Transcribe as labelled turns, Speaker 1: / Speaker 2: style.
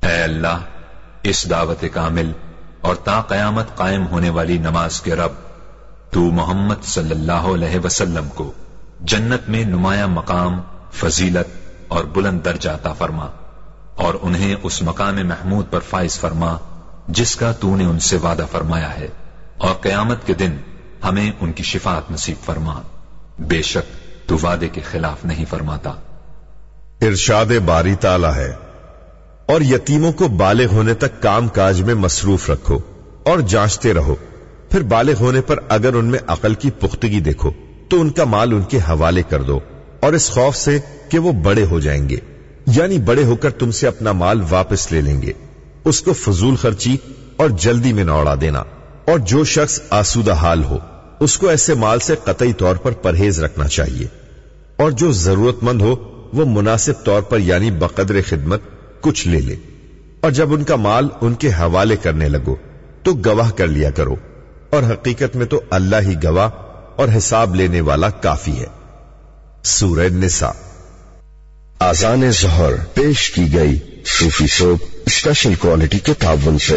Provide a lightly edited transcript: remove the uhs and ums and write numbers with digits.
Speaker 1: اے اللہ، اس دعوت کامل اور تا قیامت قائم ہونے والی نماز کے رب، تو محمد صلی اللہ علیہ وسلم کو جنت میں نمایاں مقام، فضیلت اور بلند درجہ عطا فرما، اور انہیں اس مقام محمود پر فائز فرما جس کا تو نے ان سے وعدہ فرمایا ہے، اور قیامت کے دن ہمیں ان کی شفاعت نصیب فرما، بے شک تو وعدے کے خلاف نہیں فرماتا۔
Speaker 2: ارشاد باری تعالی ہے، اور یتیموں کو بالغ ہونے تک کام کاج میں مصروف رکھو اور جانچتے رہو، پھر بالغ ہونے پر اگر ان میں عقل کی پختگی دیکھو تو ان کا مال ان کے حوالے کر دو، اور اس خوف سے کہ وہ بڑے ہو جائیں گے، یعنی بڑے ہو کر تم سے اپنا مال واپس لے لیں گے، اس کو فضول خرچی اور جلدی میں نہ اڑا دینا۔ اور جو شخص آسودہ حال ہو اس کو ایسے مال سے قطعی طور پر پرہیز رکھنا چاہیے، اور جو ضرورت مند ہو وہ مناسب طور پر یعنی بقدر خدمت کچھ لے لے، اور جب ان کا مال ان کے حوالے کرنے لگو تو گواہ کر لیا کرو، اور حقیقت میں تو اللہ ہی گواہ اور حساب لینے والا کافی ہے۔ سورہ نساء۔
Speaker 3: آذان ظہر پیش کی گئی صوفی صوب اسپیشل کوالٹی کے تعاون سے۔